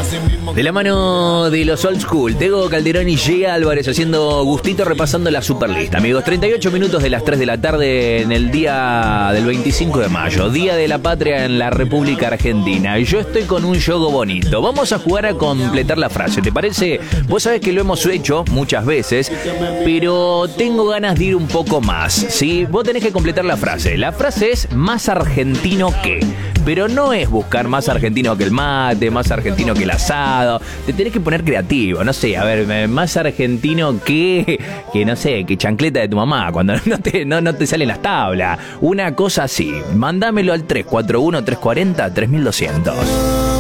De la mano de los Old School, Tego Calderón y G. Álvarez haciendo gustito repasando la Superlista. Amigos, 38 minutos de las 3 de la tarde en el día del 25 de mayo, Día de la Patria en la República Argentina. Yo estoy con un juego bonito. Vamos a jugar a completar la frase, ¿te parece? Vos sabés que lo hemos hecho muchas veces, pero tengo ganas de ir un poco más, ¿sí? Vos tenés que completar la frase. La frase es más argentino que... Pero no es buscar más argentino que el mate, más argentino que el asado. Te tenés que poner creativo, no sé, a ver, más argentino que no sé, que chancleta de tu mamá, cuando no te salen las tablas. Una cosa así. Mándamelo al 341-340-3200.